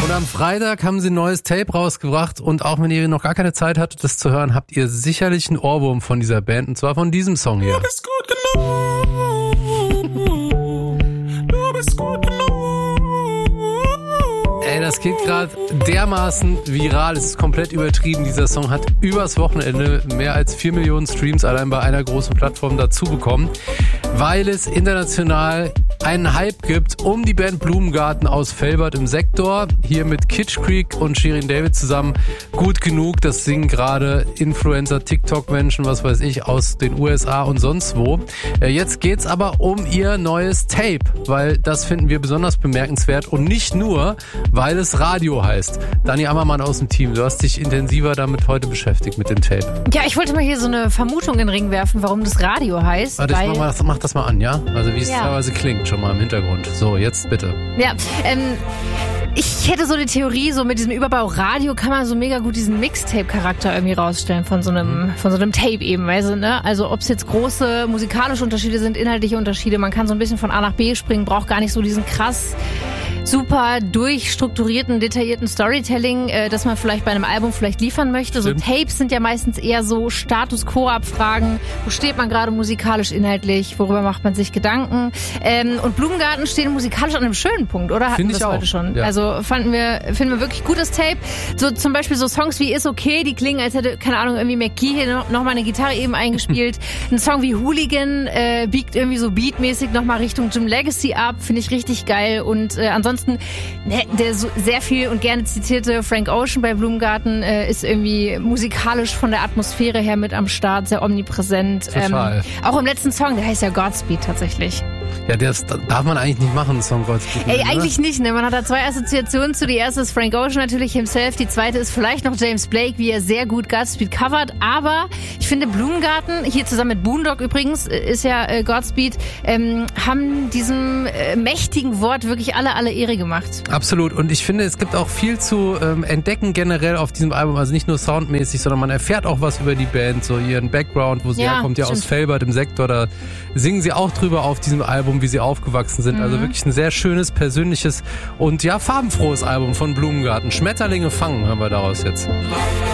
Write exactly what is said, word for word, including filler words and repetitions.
Und am Freitag haben sie ein neues Tape rausgebracht und auch wenn ihr noch gar keine Zeit hattet, das zu hören, habt ihr sicherlich einen Ohrwurm von dieser Band und zwar von diesem Song hier. Du bist gut genug. Du bist gut genug. Ey, das geht gerade dermaßen viral, es ist komplett übertrieben. Dieser Song hat übers Wochenende mehr als vier Millionen Streams allein bei einer großen Plattform dazu bekommen, weil es international einen Hype gibt um die Band Blumengarten aus Velbert im Sektor. Hier mit Kitsch Creek und Shirin David zusammen. Gut genug, das singen gerade Influencer, TikTok-Menschen, was weiß ich, aus den U S A und sonst wo. Jetzt geht's aber um ihr neues Tape, weil das finden wir besonders bemerkenswert und nicht nur, weil es Radio heißt. Dani Ammermann aus dem Team, du hast dich intensiver damit heute beschäftigt mit dem Tape. Ja, ich wollte mal hier so eine Vermutung in den Ring werfen, warum das Radio heißt. Warte, weil ich mach, mal das, mach das mal an, ja? Also wie es Ja. teilweise klingt, schon mal im Hintergrund. So, jetzt bitte. Ja, ähm, ich hätte so die Theorie, so mit diesem Überbau Radio kann man so mega gut diesen Mixtape-Charakter irgendwie rausstellen von so einem, von so einem Tape eben, weißt du, ne? Also ob es jetzt große musikalische Unterschiede sind, inhaltliche Unterschiede, man kann so ein bisschen von A nach B springen, braucht gar nicht so diesen krass super durchstrukturierten, detaillierten Storytelling, äh, das man vielleicht bei einem Album vielleicht liefern möchte. Stimmt. So Tapes sind ja meistens eher so Status-Quo-Abfragen. Wo steht man gerade musikalisch, inhaltlich? Worüber macht man sich Gedanken? Ähm, und Blumengarten stehen musikalisch an einem schönen Punkt, oder? Hatten Find wir ich das auch, heute schon? ja. Also fanden wir, finden wir wirklich gutes Tape. So zum Beispiel so Songs wie Ist okay, die klingen, als hätte, keine Ahnung, irgendwie McGee hier noch, noch mal eine Gitarre eben eingespielt. Ein Song wie Hooligan äh, biegt irgendwie so beatmäßig noch mal Richtung Jim Legacy ab. Finde ich richtig geil. Und äh, ansonsten Ne, der so sehr viel und gerne zitierte Frank Ocean bei Blumengarten äh, ist irgendwie musikalisch von der Atmosphäre her mit am Start, sehr omnipräsent. Total. Ähm, auch im letzten Song, der heißt ja Godspeed tatsächlich. Ja, das darf man eigentlich nicht machen, Song Godspeed. Ey, oder? eigentlich nicht, ne? Man hat da zwei Assoziationen zu. Die erste ist Frank Ocean natürlich himself. Die zweite ist vielleicht noch James Blake, wie er sehr gut Godspeed covert. Aber ich finde Blumengarten, hier zusammen mit Boondock übrigens, ist ja äh, Godspeed, ähm, haben diesem äh, mächtigen Wort wirklich alle, alle Ehre gemacht. Absolut. Und ich finde, es gibt auch viel zu ähm, entdecken generell auf diesem Album. Also nicht nur soundmäßig, sondern man erfährt auch was über die Band, so ihren Background, wo sie Ja, herkommt, ja stimmt. aus Velbert im Sektor. Da singen sie auch drüber auf diesem Album, wie sie aufgewachsen sind. Mhm. Also wirklich ein sehr schönes, persönliches und ja, farbenfrohes Album von Blumengarten. Schmetterlinge fangen, hören wir daraus jetzt.